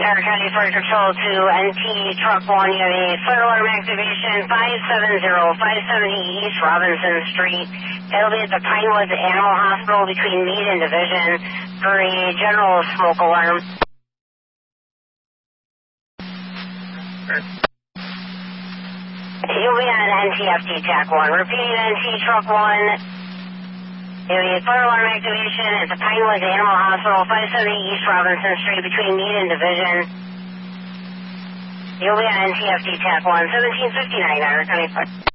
Carter County Fire Control to NT Truck 1. You have a fire alarm activation 570 East Robinson Street. It'll be at the Pinewoods Animal Hospital between Meade and Division for a general smoke alarm. You'll be on NTFT TAC 1. Repeating NT Truck 1. There is fire alarm activation at the Pinewoods Animal Hospital, 570 East Robinson Street, between Meade and Division. You'll be on NTFT TAC 1, 1759, Carter County Fire.